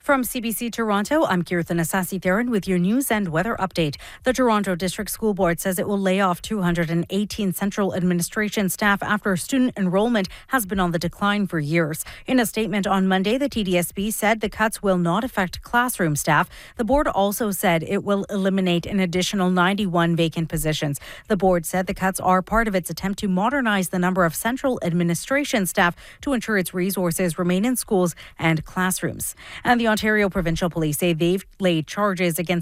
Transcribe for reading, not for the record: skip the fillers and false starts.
From CBC Toronto, I'm Kirtan Asasi-Theron with your news and weather update. The Toronto District School Board says it will lay off 218 central administration staff after student enrollment has been on the decline for years. In a statement on Monday, the TDSB said the cuts will not affect classroom staff. The board also said it will eliminate an additional 91 vacant positions. The board said the cuts are part of its attempt to modernize the number of central administration staff to ensure its resources remain in schools and classrooms. And the Ontario Provincial Police say they've laid charges against